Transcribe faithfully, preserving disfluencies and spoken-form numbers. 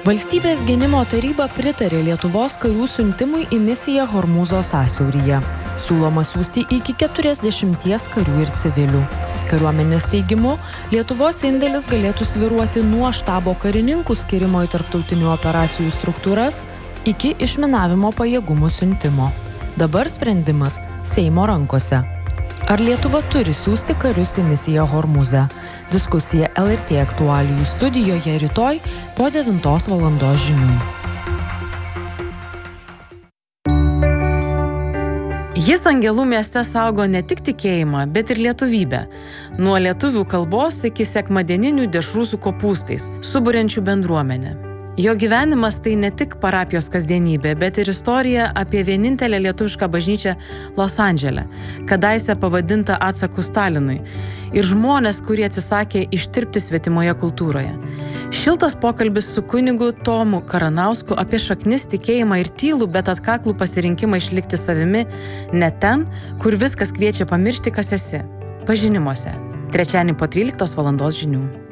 Valstybės gynimo taryba pritarė Lietuvos karių siuntimui į misiją Hormūzo sąsiauryje. Siūloma siųsti iki keturiasdešimties karių ir civilių. Kariuomenės teigimu, Lietuvos indėlis galėtų svyruoti nuo štabo karininkų skirimo į tarptautinių operacijų struktūras iki išminavimo pajėgumų siuntimo. Dabar sprendimas Seimo rankose. Ar Lietuva turi siųsti karius į misiją Hormūze? Diskusija L R T aktualijų studijoje rytoj po devintos valandos žinių. Jis Angelų mieste saugo ne tik tikėjimą, bet ir lietuvybę. Nuo lietuvių kalbos iki sekmadieninių dešrų su kopūstais, suburiančių bendruomenę. Jo gyvenimas tai ne tik parapijos kasdienybė, bet ir istorija apie vienintelę lietuvišką bažnyčią Los Andžele, kadaise pavadinta atsaku Stalinui, ir žmonės, kurie atsisakė ištirpti svetimoje kultūroje. Šiltas pokalbis su kunigu Tomu Karanausku apie šaknis, tikėjimą ir tylų, bet atkaklų pasirinkimą išlikti savimi ne ten, kur viskas kviečia pamiršti, kas esi. Pažinimuose. Trečiadienį po tryliktos valandos žinių.